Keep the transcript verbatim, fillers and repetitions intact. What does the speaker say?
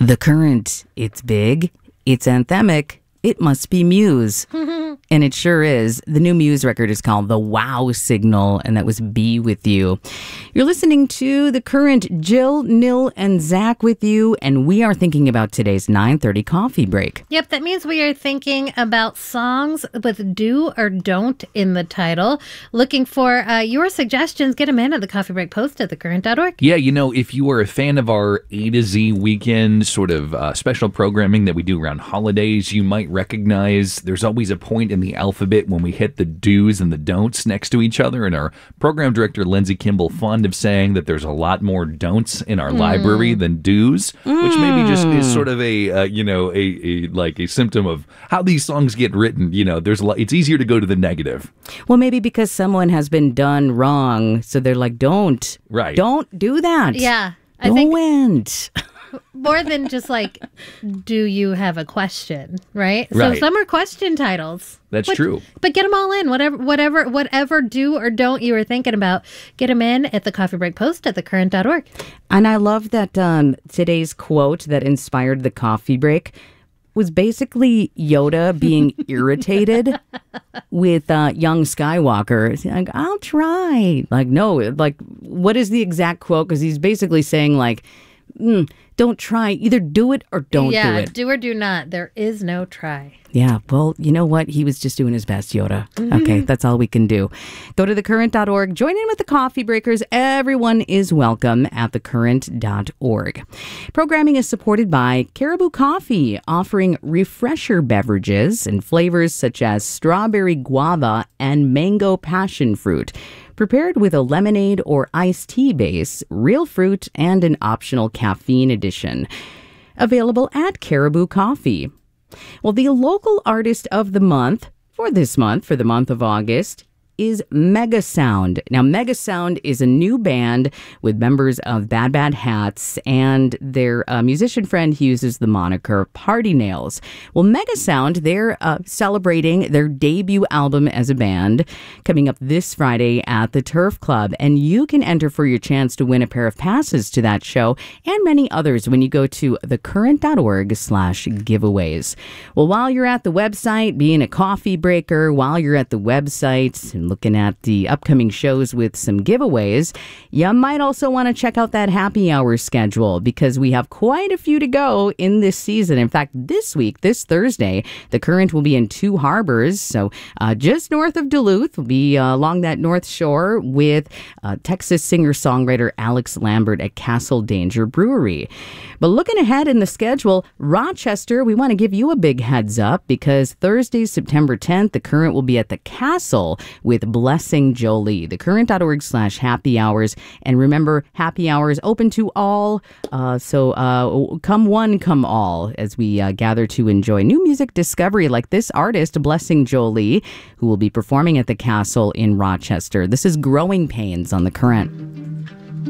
The Current, it's big, it's anthemic, it must be Muse. And it sure is. The new Muse record is called The Wow Signal, and that was Be With You. You're listening to The Current. Jill, Nil, and Zach with you, and we are thinking about today's nine thirty coffee break. Yep, that means we are thinking about songs with do or don't in the title. Looking for uh, your suggestions. Get them in at the coffee break post at the current dot org. Yeah, you know, if you are a fan of our A to Z weekend sort of uh, special programming that we do around holidays, you might recognize there's always a point in the alphabet when we hit the do's and the don'ts next to each other. And our program director, Lindsay Kimball, fond of saying that there's a lot more don'ts in our mm. library than do's, mm. which maybe just is sort of a, uh, you know, a, a like a symptom of how these songs get written. You know, there's a lot, it's easier to go to the negative. Well, maybe because someone has been done wrong. So they're like, don't. Right. Don't do that. Yeah. I Don't. think more than just like, do you have a question, right? Right. So some are question titles. That's but, true. But get them all in. Whatever, whatever, whatever do or don't you were thinking about, get them in at the coffee break post at the current dot org. And I love that um, today's quote that inspired the coffee break was basically Yoda being irritated with uh, young Skywalker. He's like, I'll try. Like, no, like, what is the exact quote? Because he's basically saying, like, mm, don't try. Either do it or don't yeah, do it. do or do not. There is no try. Yeah, well, you know what? He was just doing his best, Yoda. Mm-hmm. Okay, that's all we can do. Go to the current dot org. Join in with the coffee breakers. Everyone is welcome at the current dot org. Programming is supported by Caribou Coffee, offering refresher beverages and flavors such as strawberry guava and mango passion fruit. Prepared with a lemonade or iced tea base, real fruit, and an optional caffeine addition. Available at Caribou Coffee. Well, the local artist of the month for this month, for the month of August, is Megasound. Now, Megasound is a new band with members of Bad Bad Hats, and their uh, musician friend uses the moniker Party Nails. Well, Megasound, they're uh, celebrating their debut album as a band coming up this Friday at the Turf Club, and you can enter for your chance to win a pair of passes to that show and many others when you go to the current dot org slash giveaways. Well, while you're at the website, being a coffee breaker, while you're at the website and looking at the upcoming shows with some giveaways, you might also want to check out that happy hour schedule because we have quite a few to go in this season. In fact, this week, this Thursday, the Current will be in Two Harbors, so uh, just north of Duluth. We'll be uh, along that North Shore with uh, Texas singer-songwriter Alex Lambert at Castle Danger Brewery. But looking ahead in the schedule, Rochester, we want to give you a big heads up because Thursday, September tenth, the Current will be at the Castle with Blessing Jolie. The current dot org slash happy hours. And remember, happy hours open to all. Uh, so uh, come one, come all as we uh, gather to enjoy new music discovery like this artist, Blessing Jolie, who will be performing at the Castle in Rochester. This is Growing Pains on the Current.